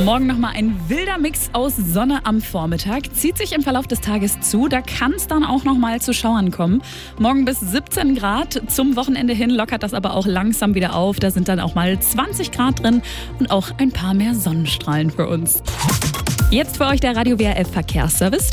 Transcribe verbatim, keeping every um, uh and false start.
Morgen nochmal ein wilder Mix aus Sonne am Vormittag. Zieht sich im Verlauf des Tages zu. Da kann es dann auch nochmal zu Schauern kommen. Morgen bis siebzehn Grad. Zum Wochenende hin lockert das aber auch langsam wieder auf. Da sind dann auch mal zwanzig Grad drin und auch ein paar mehr Sonnenstrahlen für uns. Jetzt für euch der Radio W R F Verkehrsservice.